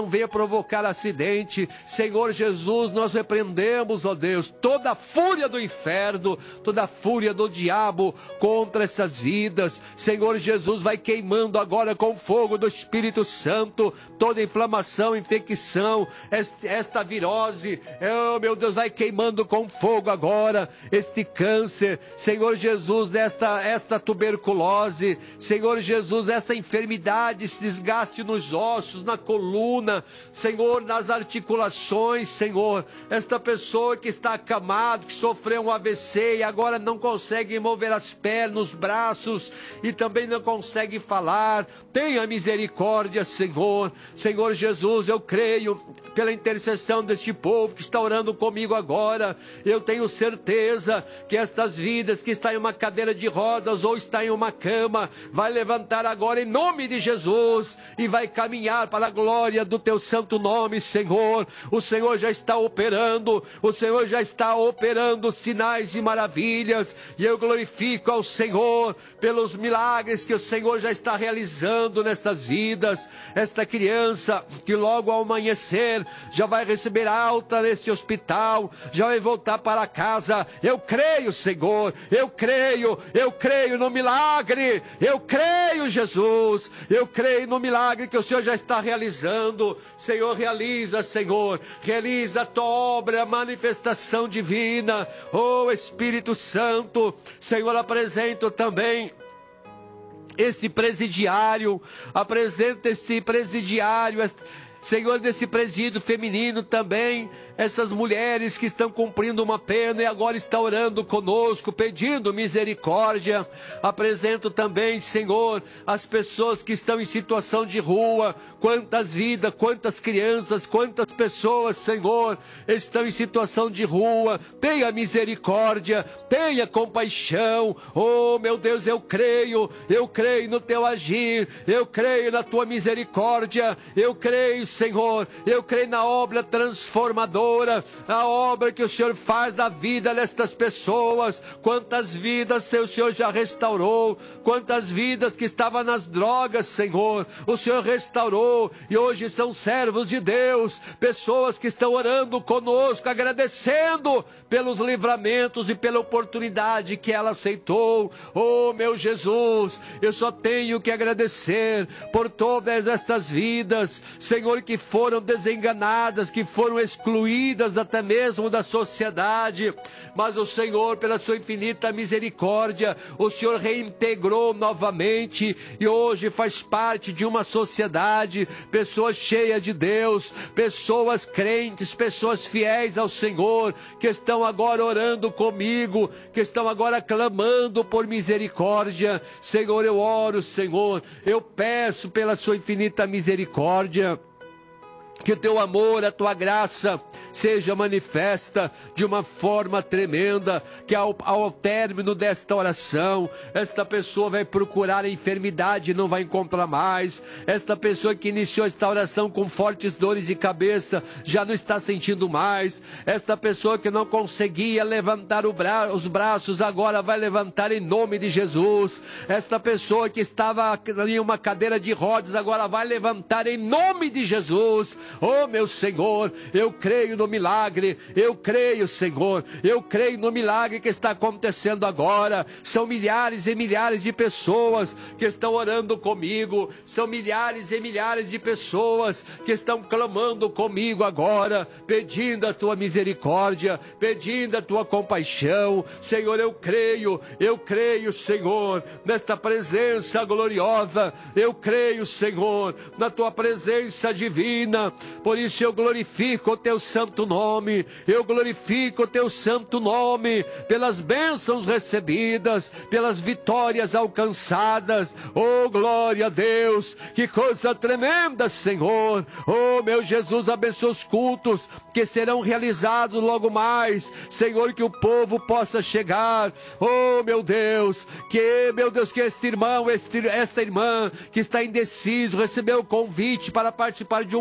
venha provocar acidente. Senhor Jesus, nós repreendemos, ó Deus, toda a fúria do inferno, toda a fúria do diabo contra essas vidas. Senhor Jesus, vai queimando agora com o fogo do Espírito Santo toda inflamação, infecção, esta virose, oh meu Deus, vai queimando com fogo agora este câncer, Senhor Jesus, esta tuberculose, Senhor Jesus, esta enfermidade, esse desgaste nos ossos, na coluna, Senhor, nas articulações, Senhor, esta pessoa que está acamada, que sofreu um AVC e agora não consegue mover as pernas, os braços e também não consegue falar, tenha misericórdia, Senhor. Senhor Jesus, eu creio pela intercessão deste povo que está orando comigo agora, eu tenho certeza que estas vidas que estão em uma cadeira de rodas ou está em uma cama, vai levantar agora em nome de Jesus e vai caminhar para a glória do teu santo nome, Senhor. O Senhor já está operando, o Senhor já está operando sinais e maravilhas, e eu glorifico ao Senhor pelos milagres que o Senhor já está realizando nestas vidas. Esta criança que logo ao amanhecer já vai receber alta neste hospital, já vai voltar para casa. Eu creio, Senhor, eu creio no milagre, eu creio, Jesus, eu creio no milagre que o Senhor já está realizando. Senhor, realiza, Senhor, realiza a tua obra, a manifestação divina, oh Espírito Santo. Senhor, apresento também esse presidiário, Senhor, desse presídio feminino também, essas mulheres que estão cumprindo uma pena e agora estão orando conosco, pedindo misericórdia. Apresento também, Senhor, as pessoas que estão em situação de rua, quantas vidas, quantas crianças, quantas pessoas, Senhor, estão em situação de rua. Tenha misericórdia, tenha compaixão. Oh, meu Deus, eu creio no teu agir, eu creio na tua misericórdia, eu creio, Senhor, eu creio na obra transformadora, a obra que o Senhor faz na vida destas pessoas. Quantas vidas o Senhor já restaurou, quantas vidas que estavam nas drogas, Senhor, o Senhor restaurou e hoje são servos de Deus, pessoas que estão orando conosco, agradecendo pelos livramentos e pela oportunidade que ela aceitou. Oh, meu Jesus, eu só tenho que agradecer por todas estas vidas, Senhor, que foram desenganadas, que foram excluídas até mesmo da sociedade, mas o Senhor, pela sua infinita misericórdia, o Senhor reintegrou novamente e hoje faz parte de uma sociedade, pessoas cheias de Deus, pessoas crentes, pessoas fiéis ao Senhor, que estão agora orando comigo, que estão agora clamando por misericórdia. Senhor, eu oro, Senhor, eu peço pela sua infinita misericórdia, que o teu amor, a tua graça seja manifesta de uma forma tremenda, que ao término desta oração, esta pessoa vai procurar a enfermidade e não vai encontrar mais. Esta pessoa que iniciou esta oração com fortes dores de cabeça, já não está sentindo mais. Esta pessoa que não conseguia levantar os braços, agora vai levantar em nome de Jesus. Esta pessoa que estava em uma cadeira de rodas, agora vai levantar em nome de Jesus. Oh, meu Senhor, eu creio no milagre, eu creio, Senhor, eu creio no milagre que está acontecendo agora. São milhares e milhares de pessoas que estão orando comigo, são milhares e milhares de pessoas que estão clamando comigo agora, pedindo a tua misericórdia, pedindo a tua compaixão. Senhor, eu creio, Senhor, nesta presença gloriosa, eu creio, Senhor, na tua presença divina. Por isso eu glorifico o teu santo nome, eu glorifico o teu santo nome, pelas bênçãos recebidas, pelas vitórias alcançadas. Oh, glória a Deus, que coisa tremenda, Senhor. Oh, meu Jesus, abençoa os cultos que serão realizados logo mais, Senhor, que o povo possa chegar. Oh, meu Deus, que este irmão, esta irmã que está indeciso, recebeu o convite para participar de um culto,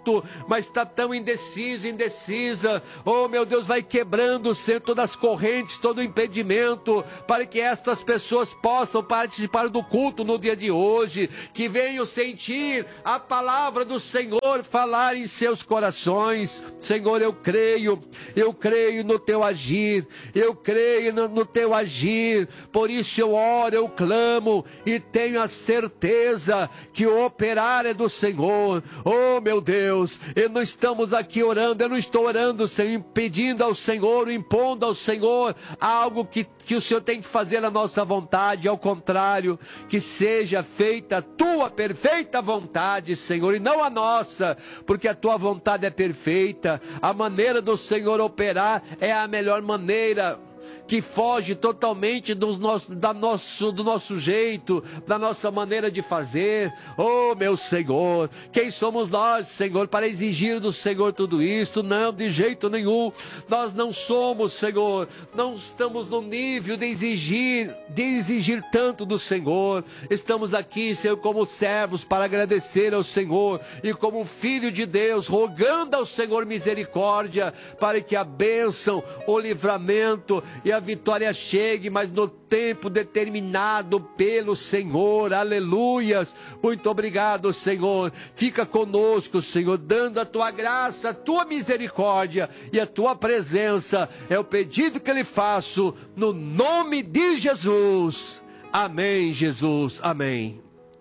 culto, mas está tão indecisa. Oh, meu Deus, vai quebrando, Senhor, todas as correntes, todo o impedimento, para que estas pessoas possam participar do culto no dia de hoje, que venham sentir a palavra do Senhor falar em seus corações. Senhor, eu creio no teu agir, eu creio no teu agir, por isso eu oro, eu clamo e tenho a certeza que o operar é do Senhor. Oh, meu Deus, não estamos aqui orando, eu não estou orando, Senhor, pedindo ao Senhor, impondo ao Senhor algo que o Senhor tem que fazer a nossa vontade. Ao contrário, que seja feita a tua perfeita vontade, Senhor, e não a nossa, porque a tua vontade é perfeita. A maneira do Senhor operar é a melhor maneira, que foge totalmente do nosso jeito, da nossa maneira de fazer. Oh, meu Senhor, quem somos nós, Senhor, para exigir do Senhor tudo isso? Não, de jeito nenhum. Nós não somos, Senhor, não estamos no nível de exigir tanto do Senhor. Estamos aqui, Senhor, como servos para agradecer ao Senhor, e como filho de Deus, rogando ao Senhor misericórdia, para que a bênção, o livramento e a vitória chegue, mas no tempo determinado pelo Senhor. Aleluias. Muito obrigado, Senhor. Fica conosco, Senhor, dando a tua graça, a tua misericórdia e a tua presença. É o pedido que lhe faço no nome de Jesus. Amém, Jesus. Amém.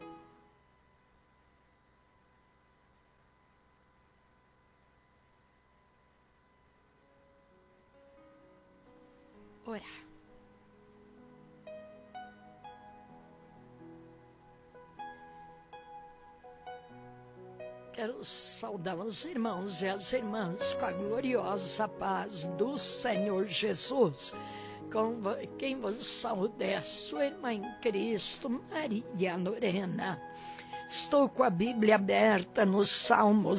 Orar. Quero saudar os irmãos e as irmãs com a gloriosa paz do Senhor Jesus. Com quem vos saúde é a sua irmã em Cristo, Maria Lorena. Estou com a Bíblia aberta no Salmo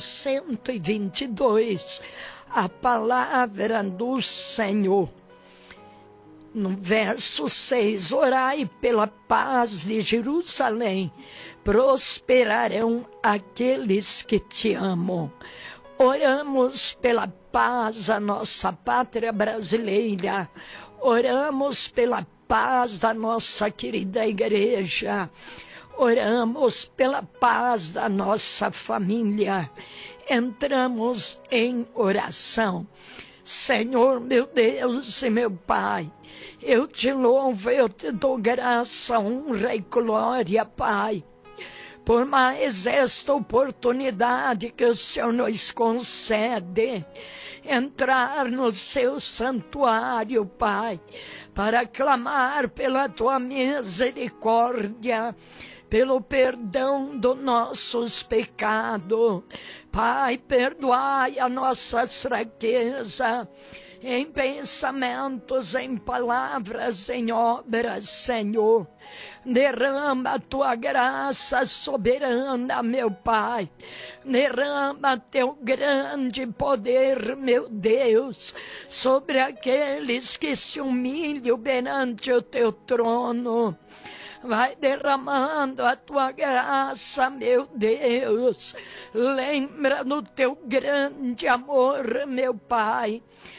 122, a palavra do Senhor. No verso 6, orai pela paz de Jerusalém, prosperarão aqueles que te amam. Oramos pela paz da nossa pátria brasileira, oramos pela paz da nossa querida igreja, oramos pela paz da nossa família. Entramos em oração. Senhor, meu Deus e meu Pai, eu te louvo, eu te dou graça, honra e glória, Pai, por mais esta oportunidade que o Senhor nos concede, entrar no seu santuário, Pai, para clamar pela tua misericórdia, pelo perdão dos nossos pecados. Pai, perdoai as nossas fraquezas, em pensamentos, em palavras, em obras, Senhor. Derrama a tua graça soberana, meu Pai. Derrama teu grande poder, meu Deus, sobre aqueles que se humilham perante o teu trono. Vai derramando a tua graça, meu Deus. Lembra do teu grande amor, meu Pai.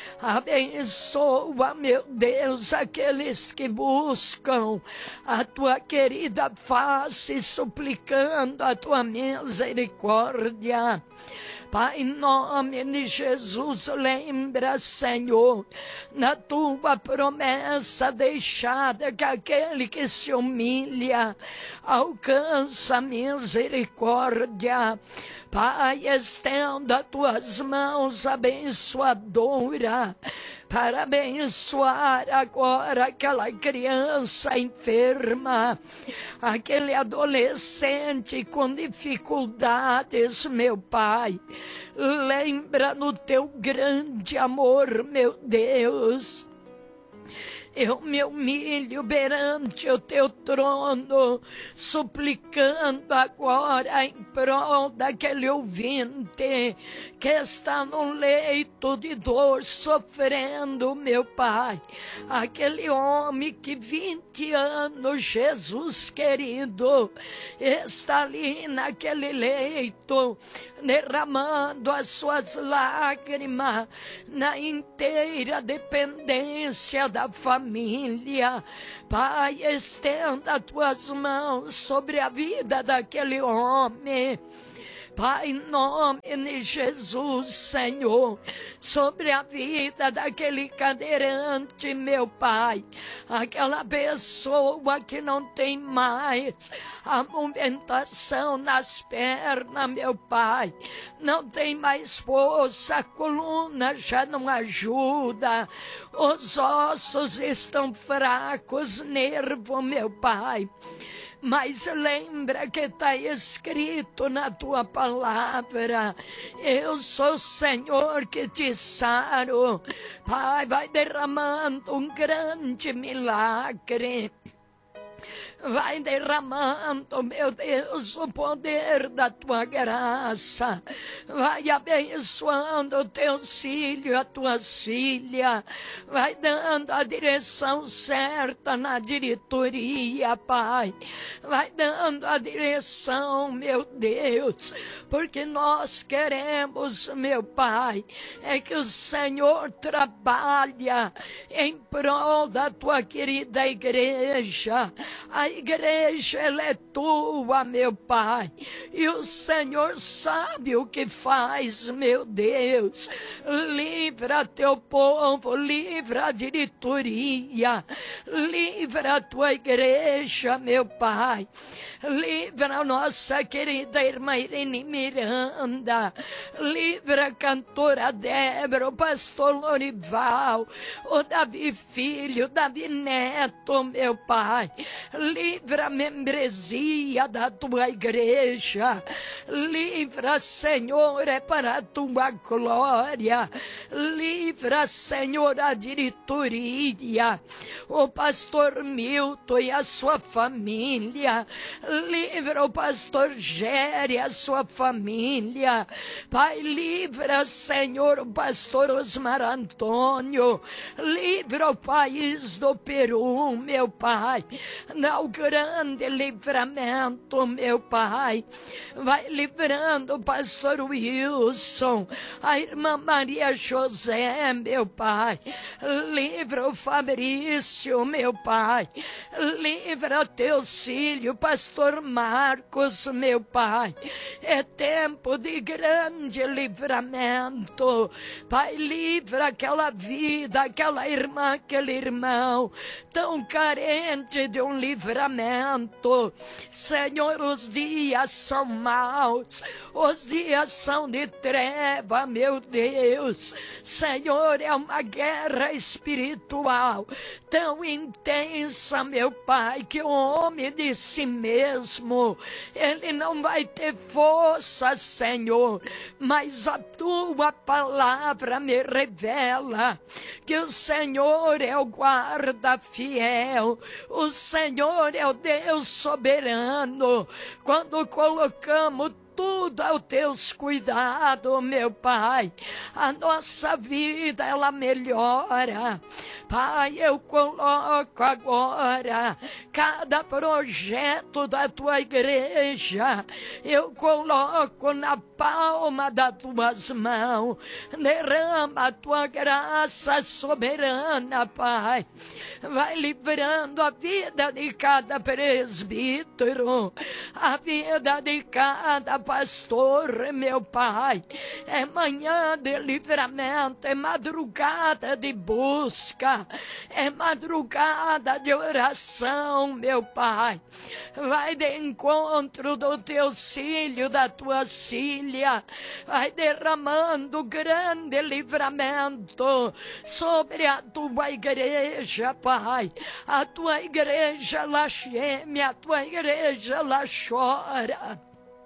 Abençoa, meu Deus, aqueles que buscam a tua querida face, suplicando a tua misericórdia. Pai, em nome de Jesus, lembra, Senhor, na tua promessa deixada, que aquele que se humilha alcança misericórdia. Pai, estenda tuas mãos abençoadoras para abençoar agora aquela criança enferma, aquele adolescente com dificuldades, meu Pai. Lembra no teu grande amor, meu Deus. Eu me humilho perante o teu trono, suplicando agora em prol daquele ouvinte que está num leito de dor, sofrendo, meu Pai. Aquele homem que 20 anos, Jesus querido, está ali naquele leito, derramando as suas lágrimas na inteira dependência da família. Pai, estenda as tuas mãos sobre a vida daquele homem. Pai, em nome de Jesus, Senhor, sobre a vida daquele cadeirante, meu Pai, aquela pessoa que não tem mais a movimentação nas pernas, meu Pai, não tem mais força, a coluna já não ajuda, os ossos estão fracos, nervo, meu Pai. Mas lembra que está escrito na tua palavra: eu sou o Senhor que te saro. Pai, vai derramando um grande milagre. Vai derramando, meu Deus, o poder da tua graça. Vai abençoando o teu filho, as tuas filhas. Vai dando a direção certa na diretoria, Pai. Vai dando a direção, meu Deus. Porque nós queremos, meu Pai, é que o Senhor trabalha em prol da tua querida igreja. A igreja, ela é tua, meu Pai, e o Senhor sabe o que faz, meu Deus. Livra teu povo, livra a diretoria, livra a tua igreja, meu Pai. Livra a nossa querida irmã Irene Miranda, livra a cantora Débora, o pastor Lorival, o Davi Filho, Davi Neto, meu Pai. Livra a membresia da tua igreja. Livra, Senhor, é para a tua glória. Livra, Senhor, a diretoria, o pastor Milton e a sua família. Livra o pastor Géry e a sua família. Pai, livra, Senhor, o pastor Osmar Antônio. Livra o país do Peru, meu Pai. Dá o grande livramento, meu Pai. Vai livrando o pastor Wilson, a irmã Maria José, meu Pai. Livra o Fabrício, meu Pai. Livra teus filhos, pastor Marcos, meu Pai. É tempo de grande livramento. Pai, livra aquela vida, aquela irmã, aquele irmão tão carente de um livramento. Senhor, os dias são maus, os dias são de treva, meu Deus. Senhor, é uma guerra espiritual tão intensa, meu Pai, que o homem de si mesmo, ele não vai ter força, Senhor, mas a tua palavra me revela que o Senhor é o guarda fiel, o Senhor é o Deus soberano. Quando colocamos tudo aos teus cuidados, meu Pai, a nossa vida, ela melhora. Pai, eu coloco agora cada projeto da tua igreja, eu coloco na palma das tuas mãos. Derrama a tua graça soberana, Pai. Vai livrando a vida de cada presbítero, a vida de cada pastor, meu Pai. É manhã de livramento, é madrugada de busca, é madrugada de oração, meu Pai. Vai de encontro do teu filho, da tua filha, vai derramando grande livramento sobre a tua igreja, Pai. A tua igreja, ela geme, a tua igreja, ela chora.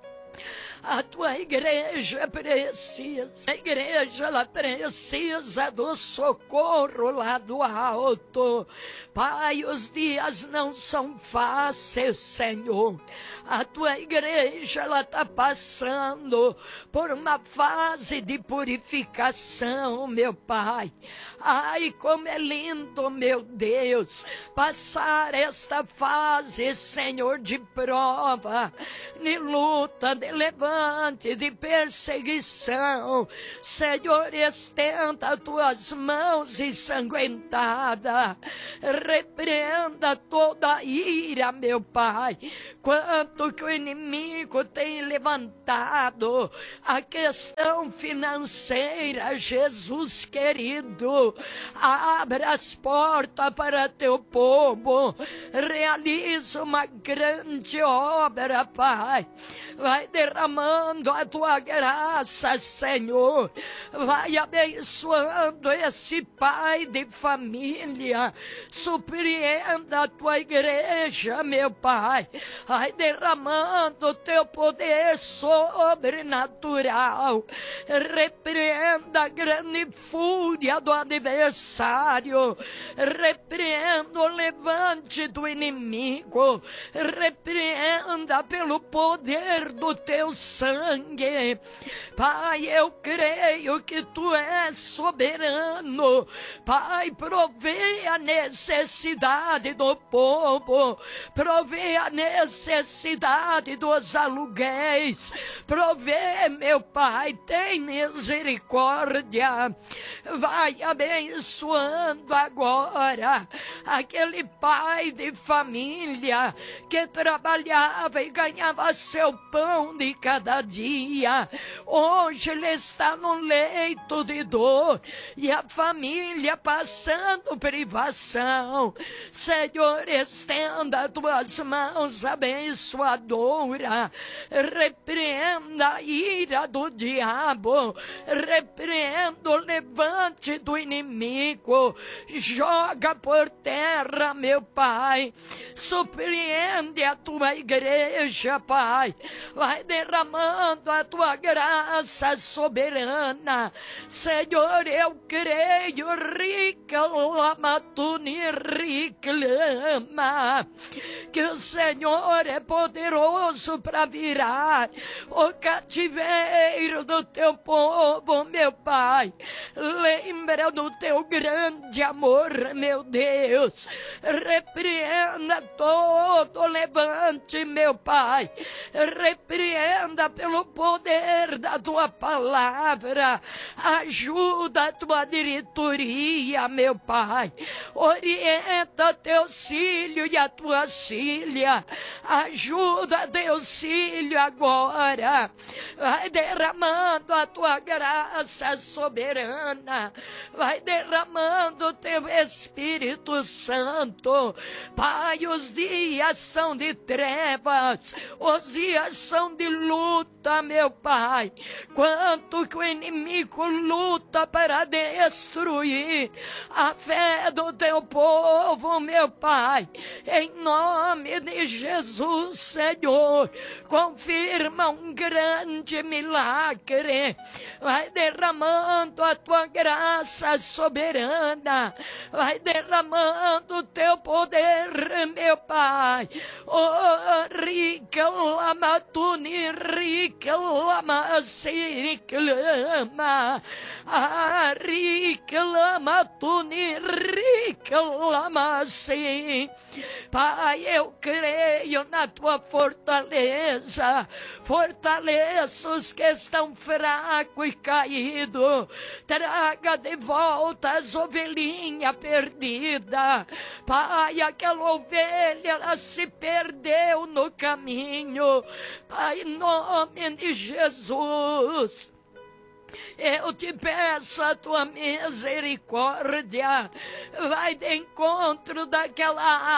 A tua igreja precisa, a igreja ela precisa do socorro lá do alto. Pai, os dias não são fáceis, Senhor. A tua igreja ela está passando por uma fase de purificação, meu Pai. Ai, como é lindo, meu Deus, passar esta fase, Senhor, de prova, de luta, de levantamento, levante de perseguição. Senhor, estenda tuas mãos ensanguentadas. Repreenda toda a ira, meu Pai. Quanto que o inimigo tem levantado a questão financeira, Jesus querido, abra as portas para teu povo, realiza uma grande obra, Pai. Vai derramando a tua graça, Senhor. Vai abençoando esse pai de família. Surpreenda a tua igreja, meu Pai. Vai derramando o teu poder sobrenatural. Repreenda a grande fúria do adversário. Repreenda o levante do inimigo. Repreenda pelo poder do teu sangue. Pai, eu creio que tu és soberano. Pai, provê a necessidade do povo. Provê a necessidade dos aluguéis. Provê, meu Pai, tem misericórdia. Vai abençoando agora aquele pai de família que trabalhava e ganhava seu pão de cada dia. Hoje ele está no leito de dor e a família passando privação. Senhor, estenda tuas mãos abençoadora. Repreenda a ira do diabo. Repreenda o levante do inimigo. Joga por terra, meu Pai. Surpreende a tua igreja, Pai. Vai derramando a tua graça soberana. Senhor, eu creio, rica lamatuni reclama, que o Senhor é poderoso para virar o cativeiro do teu povo, meu Pai. Lembra do teu grande amor, meu Deus. Repreenda todo levante, meu Pai. Repreenda pelo poder da tua palavra. Ajuda a tua diretoria, meu Pai. Orienta teus filhos e a tua filha. Ajuda teus filhos agora. Vai derramando a tua graça soberana. Vai derramando o teu Espírito Santo. Pai, os dias são de trevas. Os dias são de luta, meu Pai. Quanto que o inimigo luta para destruir a fé do teu povo, meu Pai. Em nome de Jesus, Senhor, confirma um grande milagre. Vai derramando a tua graça soberana. Vai derramando o teu poder, meu Pai. Oh, rica lamatuni, rica lamasiri clama. Ah, rica lamatuni, rica lamasi. Pai, eu creio na tua fortaleza. Fortaleza os que estão fracos e caídos. Traga de volta as ovelhinhas perdidas. Pai, aquela ovelha, ela se perdeu no caminho. Pai, em nome de Jesus, eu te peço a tua misericórdia. Vai de encontro daquela